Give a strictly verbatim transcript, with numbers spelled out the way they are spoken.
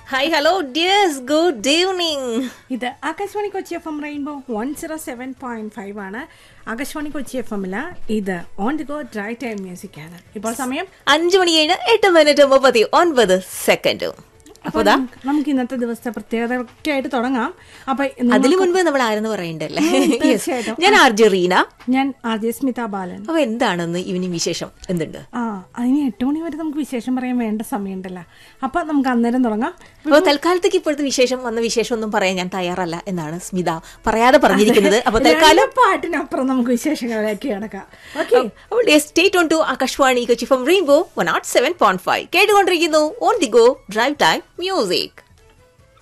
Hi hello dears, good evening. ഇത് Akashvani Kochi F M rainbow one zero seven point five ആണ്. Akashvani Kochi F എമ്മില് ഇത് on the go dry time music ആണ്. ഇപ്പോൾ സമയം അഞ്ചു മണി കഴിഞ്ഞ് എട്ട് മിനിറ്റ് മുപ്പത്തി ഒൻപത് സെക്കൻഡും. അപ്പോൾ നമുക്ക് ഇന്നത്തെ ദിവസത്തെ പ്രത്യേകതയൊക്കെ ആയിട്ട് തുടങ്ങാം. അപ്പൊ അതിനു മുൻപ് നമ്മൾ ആരെന്ന് പറയണ്ടല്ലേ? തീർച്ചയായിട്ടും. ഞാൻ ആർ ജെ റീന. ഞാൻ ആർ ജെ സ്മിത ബാലൻ. അപ്പൊ എന്താണെന്ന് ഈവനിങ് വിശേഷം എന്തുണ്ട്? ആ അതിന് എട്ട് മണി വരെ നമുക്ക് വിശേഷം പറയാൻ വേണ്ട സമയമുണ്ടല്ലോ. അപ്പൊ നമുക്ക് അന്നേരം തുടങ്ങാം. അപ്പൊ തൽക്കാലത്തേക്ക് ഇപ്പോഴത്തെ വിശേഷം വന്ന വിശേഷം ഒന്നും പറയാൻ ഞാൻ തയ്യാറല്ല എന്നാണ് സ്മിത പറയാതെ പറഞ്ഞിരിക്കുന്നത്. അപ്പൊ തൽക്കാലം പാട്ടിനപ്പുറം നമുക്ക് വിശേഷങ്ങളിലേക്ക് കിടക്കാം. Stay tune to Akashvani Kochi F M rainbow one not seven point five കേട്ടുകൊണ്ടിരിക്കുന്നു on the go drive time music.